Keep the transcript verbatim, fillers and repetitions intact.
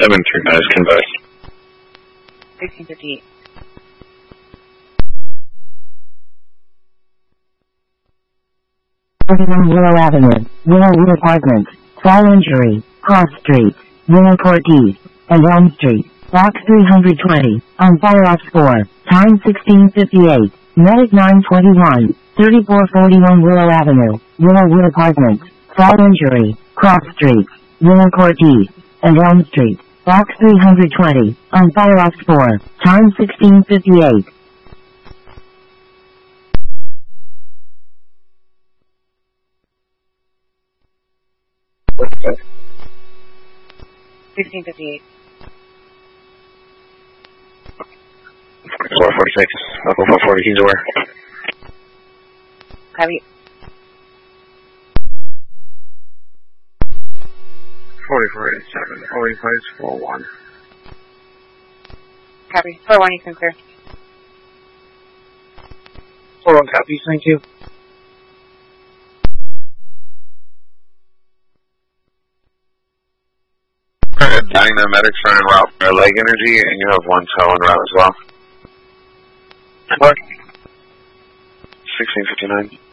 seven three guys, convey. sixteen fifty-eight. forty-one Willow Avenue, Willowwood Apartments, Fall Injury, Cross Street, Willow Court East, and Elm Street, Box three hundred twenty, on fire off score, time sixteen fifty-eight, medic nine twenty-one, thirty-four forty-one Willow Avenue, Willowwood Apartments, Fall Injury, Cross Street, Willow Court East, and Elm Street, Box three hundred twenty, on fire off score, time sixteen fifty-eight. sixteen fifty-eight. four forty-six, Local four forty, he's aware. Copy. forty-four eighty-seven, forty-five four one. Copy. four one, you can clear. four one copies, thank you. Dynametics are en route for leg energy, and you have one tow en route as well. What? sixteen fifty-nine.